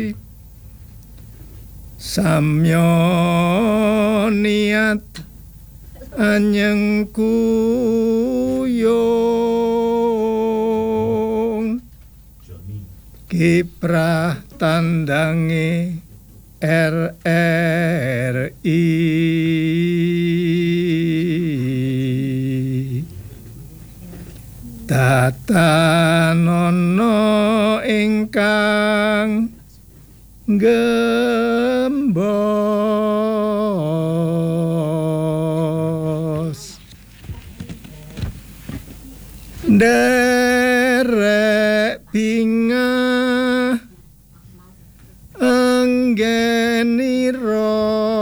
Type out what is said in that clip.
samya niat anyeng kuyung kiprah tandange RRI tatanono ingkang gembos derek bingah anggenira